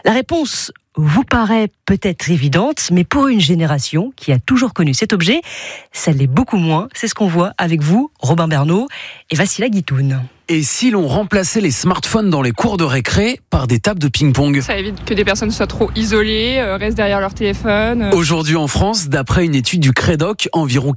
La réponse vous paraît peut-être évidente, mais pour une génération qui a toujours connu cet objet, ça l'est beaucoup moins. C'est ce qu'on voit avec vous, Robin Bernot et Wassila Guitoun. Et si l'on remplaçait les smartphones dans les cours de récré par des tables de ping-pong ? Ça évite que des personnes soient trop isolées, restent derrière leur téléphone. Aujourd'hui en France, d'après une étude du Crédoc, environ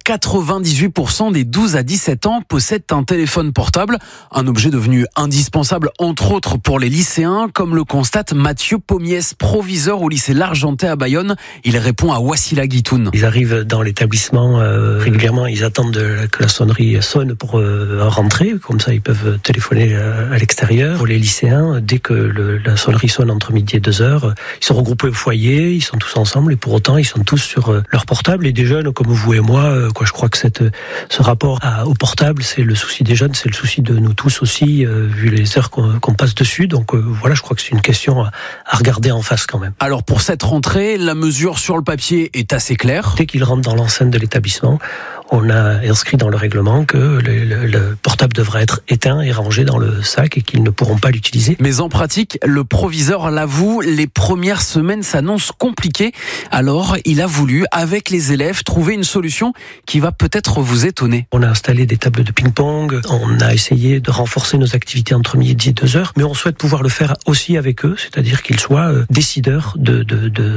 98% des 12 à 17 ans possèdent un téléphone portable, un objet devenu indispensable entre autres pour les lycéens, comme le constate Mathieu Pommiès, proviseur au lycée L'Argentais à Bayonne. Il répond à Wassila Guitoun. Ils arrivent dans l'établissement régulièrement, ils attendent que la sonnerie sonne pour rentrer, comme ça ils peuvent téléphoner à l'extérieur. Pour les lycéens, dès que la sonnerie sonne entre midi et 2h, ils sont regroupés au foyer, ils sont tous ensemble et pour autant ils sont tous sur leur portable. Et des jeunes comme vous et moi, je crois que ce rapport au portable, c'est le souci des jeunes, c'est le souci de nous tous aussi, vu les heures qu'on passe dessus. Donc voilà, je crois que c'est une question à regarder en face quand même. Alors pour cette rentrée, la mesure sur le papier est assez claire. Dès qu'ils rentrent dans l'enceinte de l'établissement, on a inscrit dans le règlement que le portable devra être éteint et rangé dans le sac et qu'ils ne pourront pas l'utiliser. Mais en pratique, le proviseur l'avoue, les premières semaines s'annoncent compliquées. Alors, il a voulu, avec les élèves, trouver une solution qui va peut-être vous étonner. On a installé des tables de ping-pong, on a essayé de renforcer nos activités entre midi et 2h, mais on souhaite pouvoir le faire aussi avec eux, c'est-à-dire qu'ils soient décideurs de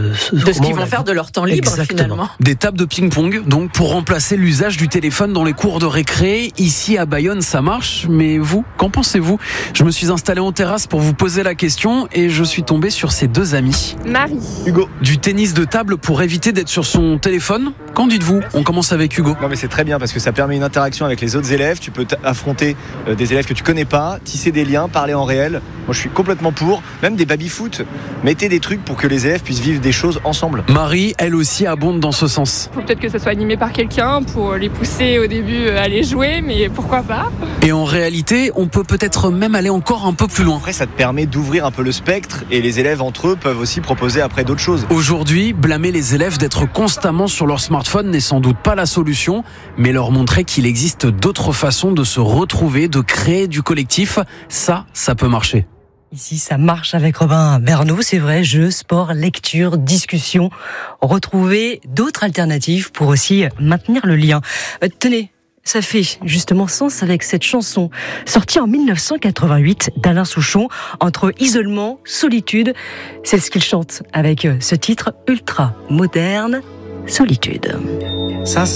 ce qu'ils vont faire de leur temps libre. Exactement. Finalement. Des tables de ping-pong, donc pour remplacer l'usage du téléphone dans les cours de récré. Ici à Bayonne, ça marche, mais vous, qu'en pensez-vous ? Je me suis installé en terrasse pour vous poser la question et je suis tombé sur ces deux amis. Marie. Hugo. Du tennis de table pour éviter d'être sur son téléphone ? Qu'en dites-vous ? On commence avec Hugo. Non mais c'est très bien parce que ça permet une interaction avec les autres élèves. Tu peux affronter des élèves que tu connais pas, tisser des liens, parler en réel. Moi je suis complètement pour. Même des baby-foot. Mettez des trucs pour que les élèves puissent vivre des choses ensemble. Marie, elle aussi, abonde dans ce sens. Faut peut-être que ça soit animé par quelqu'un pour les pousser au début à aller jouer, mais pourquoi pas ? Et en réalité, on peut peut-être même aller encore un peu plus loin. Après ça te permet d'ouvrir un peu le spectre et les élèves entre eux peuvent aussi proposer après d'autres choses. Aujourd'hui, blâmer les élèves d'être constamment sur leur smartphone n'est sans doute pas la solution, mais leur montrer qu'il existe d'autres façons de se retrouver, de créer du collectif, ça peut marcher. Ici, ça marche avec Robin Bernot, c'est vrai, jeux, sport, lecture, discussion, retrouver d'autres alternatives pour aussi maintenir le lien. Tenez, ça fait justement sens avec cette chanson, sortie en 1988 d'Alain Souchon, entre isolement, solitude. C'est ce qu'il chante avec ce titre ultra moderne, Solitude.